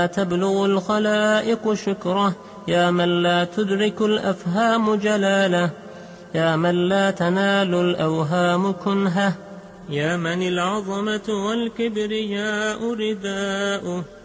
تبلغ الخلائق شكره، يا من لا تدرك الأفهام جلاله، يا من لا تنال الأوهام كنهه، يا من العظمة والكبرياء رداؤه.